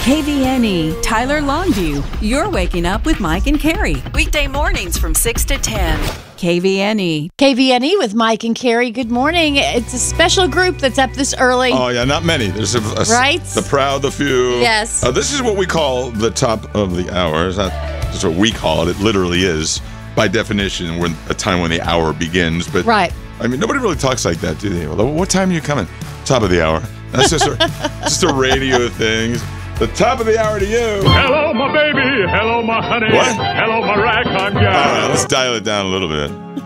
KVNE, Tyler Longview. You're waking up with Mike and Carrie. Weekday mornings from 6 to 10. KVNE. KVNE with Mike and Carrie. Good morning. It's a special group that's up this early. Oh, yeah, not many. There's right? The proud, the few. Yes. This is what we call the top of the hour. It's not just what we call it. It literally is, by definition, when a time when the hour begins. But right. I mean, nobody really talks like that, do they? Well, what time are you coming? Top of the hour. That's just a radio thing. The top of the hour to you. Hello, my baby. Hello, my honey. What? Hello, my ragtime gal. All right, let's dial it down a little bit.